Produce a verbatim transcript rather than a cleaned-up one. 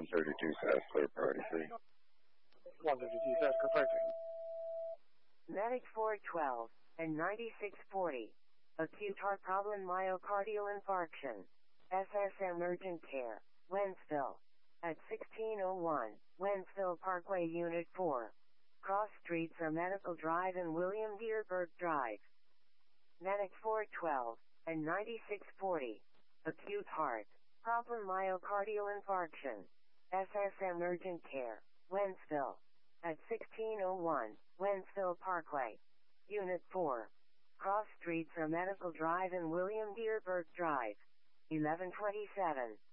one thirty-two South Clear Priority three. one thirty-two South Clear Priority three. Medic four twelve and ninety-six forty. Acute heart problem myocardial infarction. S S M urgent care. Wentzville. At sixteen oh one, Wentzville Parkway Unit four. Cross streets are Medical Drive and William Dearberg Drive. Medic four twelve and ninety-six forty. Acute heart problem myocardial infarction. S S M urgent care. Wentzville. At sixteen oh one, Wentzville Parkway. Unit four. Cross streets are Medical Drive and William Dearberg Drive. eleven twenty-seven.